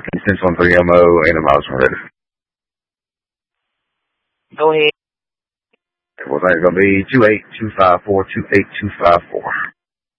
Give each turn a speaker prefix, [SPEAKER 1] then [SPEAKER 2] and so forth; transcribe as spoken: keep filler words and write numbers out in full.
[SPEAKER 1] King six one three M O, and a miles from ready.
[SPEAKER 2] Go ahead.
[SPEAKER 1] Well, that's going to be two eight two five four, two eight two five four.